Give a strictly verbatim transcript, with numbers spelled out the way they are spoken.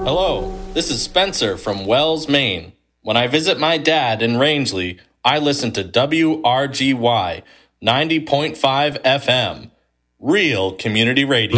Hello, this is Spencer from Wells, Maine. When I visit my dad in Rangeley, I listen to W R G Y ninety point five F M, real community radio.